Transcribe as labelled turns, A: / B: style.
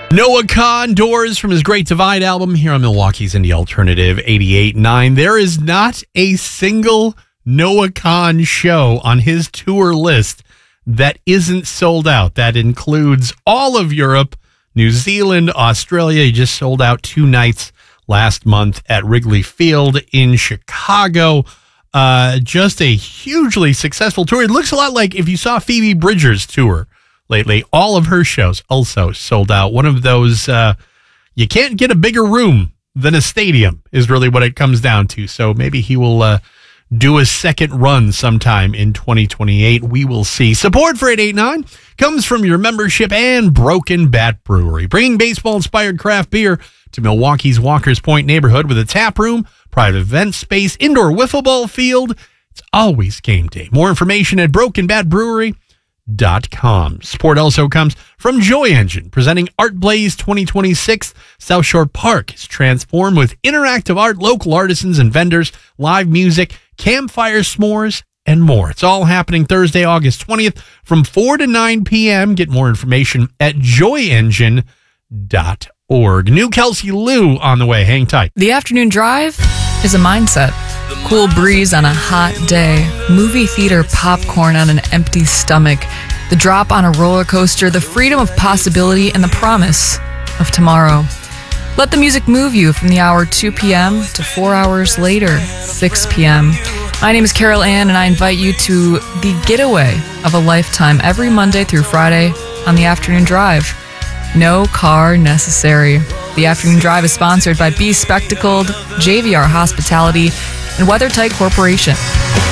A: Noah Kahan, Doors from his Great Divide album here on Milwaukee's Indie Alternative 88.9. There is not a single Noah Kahan show on his tour list that isn't sold out. That includes all of Europe, New Zealand, Australia. He just sold out 2 nights last month at Wrigley Field in Chicago. Just a hugely successful tour. It looks a lot like if you saw Phoebe Bridgers' tour lately. All of her shows also sold out. One of those, you can't get a bigger room than a stadium is really what it comes down to. So maybe he will do a second run sometime in 2028. We will see. Support for 889 comes from your membership and Broken Bat Brewery, bringing baseball-inspired craft beer to Milwaukee's Walker's Point neighborhood with a tap room, private event space, indoor wiffle ball field. It's always game day. More information at brokenbatbrewery.com. Support also comes from Joy Engine, presenting Art Blaze 2026. South Shore Park is transformed with interactive art, local artisans and vendors, live music, campfire s'mores, and more. It's all happening Thursday, August 20th from 4 to 9 p.m. Get more information at joyengine.org. New Kelsey Lou on the way. Hang tight.
B: The afternoon drive is a mindset. Cool breeze on a hot day, movie theater popcorn on an empty stomach, the drop on a roller coaster, the freedom of possibility, and the promise of tomorrow. Let the music move you from the hour 2 p.m. to 4 hours later, 6 p.m. My name is Carol Ann, and I invite you to the getaway of a lifetime every Monday through Friday on the afternoon drive. No car necessary. The afternoon drive is sponsored by Be Spectacled, JVR Hospitality, and WeatherTight Corporation.